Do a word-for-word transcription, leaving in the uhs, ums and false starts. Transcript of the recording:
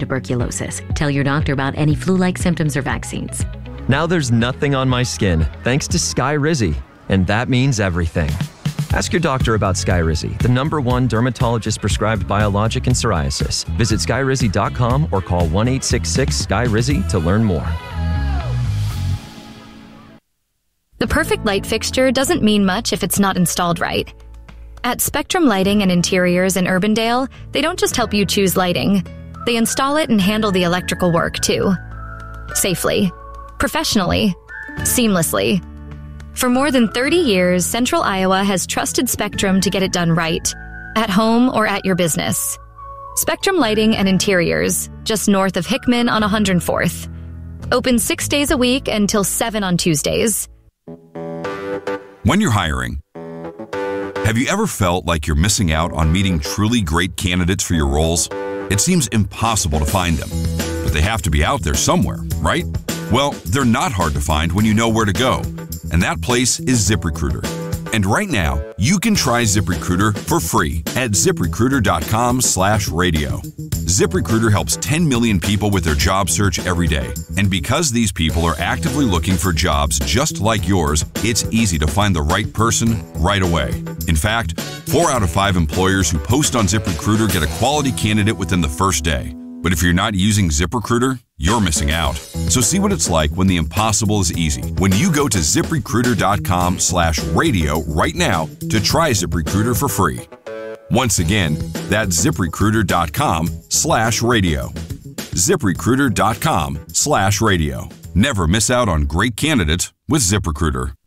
tuberculosis. Tell your doctor about any flu-like symptoms or vaccines. Now there's nothing on my skin thanks to Skyrizi, and that means everything. Ask your doctor about Skyrizi, the number one dermatologist-prescribed biologic in psoriasis. Visit skyrizi dot com or call one eight six six Skyrizi to learn more. The perfect light fixture doesn't mean much if it's not installed right. At Spectrum Lighting and Interiors in Urbandale, they don't just help you choose lighting. They install it and handle the electrical work, too. Safely, professionally, seamlessly. For more than thirty years, Central Iowa has trusted Spectrum to get it done right, at home or at your business. Spectrum Lighting and Interiors, just north of Hickman on one hundred fourth. Open six days a week until seven on Tuesdays. When you're hiring, have you ever felt like you're missing out on meeting truly great candidates for your roles? It seems impossible to find them, but they have to be out there somewhere, right? Well, they're not hard to find when you know where to go, and that place is ZipRecruiter. And right now, you can try ZipRecruiter for free at ZipRecruiter.com slash radio. ZipRecruiter helps ten million people with their job search every day. And because these people are actively looking for jobs just like yours, it's easy to find the right person right away. In fact, four out of five employers who post on ZipRecruiter get a quality candidate within the first day. But if you're not using ZipRecruiter, you're missing out. So see what it's like when the impossible is easy. When you go to ZipRecruiter.com slash radio right now to try ZipRecruiter for free. Once again, that's ZipRecruiter.com slash radio. ZipRecruiter.com slash radio. Never miss out on great candidates with ZipRecruiter.